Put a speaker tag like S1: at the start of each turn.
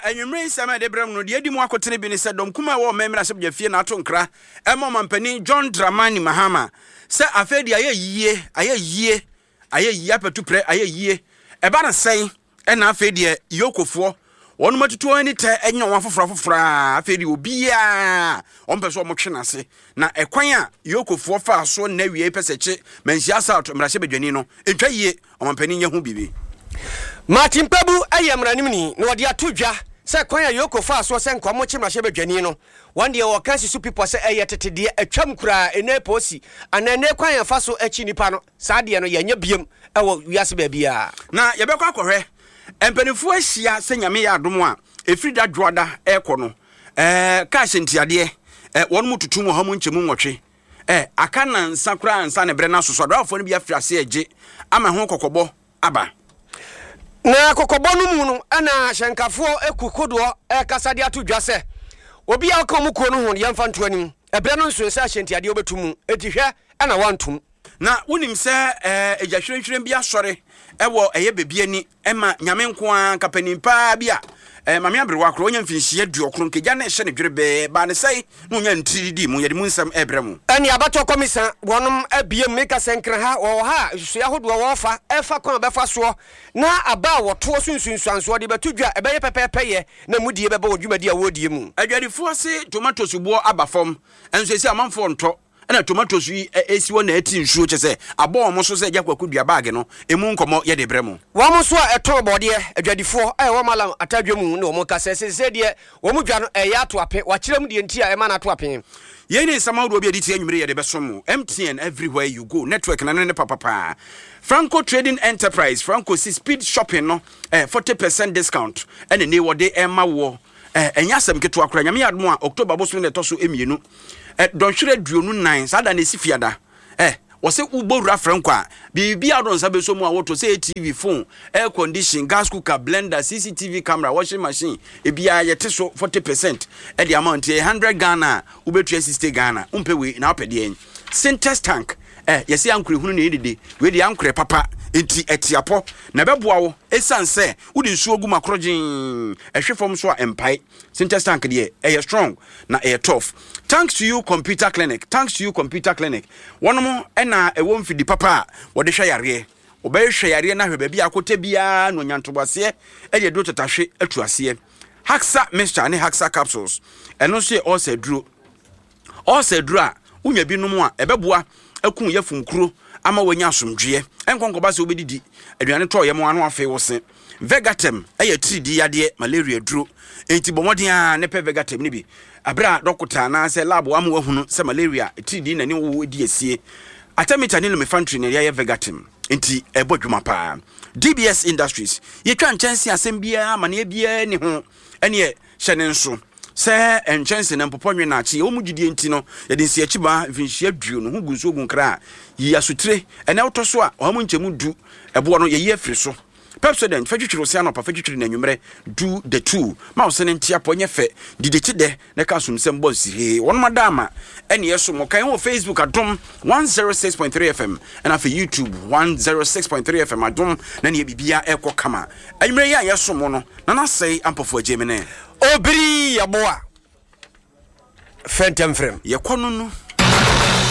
S1: enwumre nsama de brem no de adi mu akotene bi ne se dom kuma wo memra se bjafie na ato nkra emo mampani John Dramani Mahama se afedi ayeyie apetu pre ayeyie eba na sen na afedi yokofo wonu matutu ani te enyo wa fofora afedi obia ompeso omotwenase na ekwan a yokofo fa so na wie peseche manhia south mrahye bedwani no entwa yie omampani nya hu bibi
S2: Martin Pebu ayamranim ni na wode atodwa se kwan ya yokofa so se nkwamo chimrahye bedwani no one day o kan sisu people se ayetete de atwam kura ene posi anane kwan ya fa so achi nipa no saade no yanya biem ewo wiase ba bia
S1: na yebekwa akohwe empanifu ahia se nyame ya adom a efrida dwoada ekọ no ka hyentiade won mututu mo ha mu nchemu nwotwe aka na nsa kura nsa ne bre na soso adafo no bia fiase age ama ho kokobo aba
S2: na kokobo no mu no ana hyenkafo ekukodo kasade atodwa se obi aka mu ko no ho yemfa nto anim ebre no nso se hyentiade obetumu etihwe ana wantum
S1: na wonim se ejahwerehwere bia sore ewo eye bebiani ema nyame nko an kapanimpa bia mame abrewa kro onya mfinhie duokro nkeja na hye ne dwerebe ba ne sei no nya ntiridi mu yede mu nsam ebremu
S2: ani abato komisa wonom abie meka senkra ha wo ha hwea hodo wo fa efa kon befa so na aba woto sunsunsuanso de betudwa ebeye pepepeye na mudie beba wodwumadi a wodie mu
S1: adwadifo ase tomatoes buo abafom enso esi amanfo nto na tomatoes yi esiwo na ati nsuo chese abo mo so se jakwaku dua bag no emu nkomo ye de bremu
S2: wa mo so a eto bode adwadifo wo malam atadwemu na wo kasa se de wo mu dwa no ya ato ape wa kirem de ntia e ma na ato ape
S1: ye ni samawdo obi aditi anwumre ye de besomo MTN everywhere you go network na ne papa Franco Trading Enterprise Franco speed shopping no 40% discount ene ne wode ema wo enyasem keto akora nyame admo a October boso ne to so emienu don hwere duonu 9 sada na sifiada wose ubowura Franco a bibia don sabe so mu a woto say TV phone air condition gas cooker blender CCTV camera washing machine ebia yete so 40% the amount 100 Ghana ubetua 60 Ghana umpewe na opede en Sintex tank yesi ankure hunu ne edede we de ankure papa enti etiapo na beboa wo esanse udi nsuo gu makrojin ehwefom so a empai Sintex tank de strong na tough. Thanks to you computer clinic wonomo na ewo mfidi papa wo de hwa yare obey hwa yare na hwe bia akote bia no nyantobase de do tetahwe atuase Haxa mixture ne Haxa capsules eno so all sedro a unya bi no mu a ebeboa akun yafum kuro ama wanya asomdwe enkonkoba se obedidi aduane to ye mo ano afi wo se Vegatem 3D yade malaria duro enti bomoden a ne pe Vegatem ni bi abra dokota na se lab wa mo hunu se malaria 3D na ni wo di asie atamita ni me factory na ye Vegatem enti ebodwuma pa DBS Industries ye twa nchansi asem bia ma ne bia ni ho ene hyene nso se enchansi na mpoponnwe na achi o mugidie enti no ye de nsi achiba vinhia duo no hu gunso gunkra yi asutire ene wotoso a o mu nchemu du ebo no ye ye afiri so Pepsodent fetwitwiro se anopa fetwitwiro na nwumre do the two ma wosene ntia ponye fe dideti de na ka sumsem bonsire won madama ene yeso mo kan ho Facebook adom 106.3 FM and afa YouTube 106.3 FM adom na ne bibia ekokama anwumre ya yeso mo no na na sei ampofo agemene
S2: obiri yaboa fentem frem
S1: ye kono no